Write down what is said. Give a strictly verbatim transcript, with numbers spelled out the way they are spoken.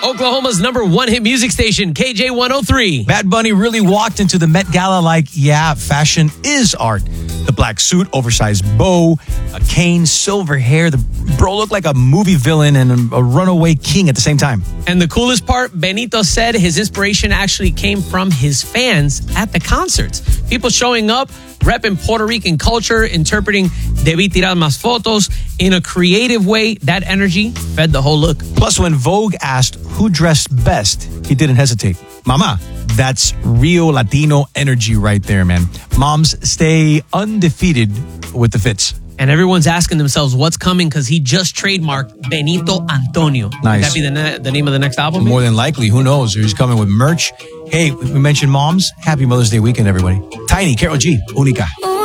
Oklahoma's number one hit music station, K J one oh three. Bad Bunny really walked into the Met Gala like, yeah, fashion is art. The black suit, oversized bow, a cane, silver hair. The bro looked like a movie villain and a runaway king at the same time. And the coolest part, Benito said his inspiration actually came from his fans at the concerts. People showing up, repping Puerto Rican culture, interpreting Debí tirar más fotos in a creative way. That energy fed the whole look. Plus, when Vogue asked who dressed best, he didn't hesitate. Mama, that's real Latino energy right there, man. Moms stay undefeated with the fits. And everyone's asking themselves what's coming because he just trademarked Benito Antonio. Nice. Could that be the, ne- the name of the next album? More than likely. Who knows? He's coming with merch. Hey, we mentioned moms. Happy Mother's Day weekend, everybody. Tiny, Karol G, Única.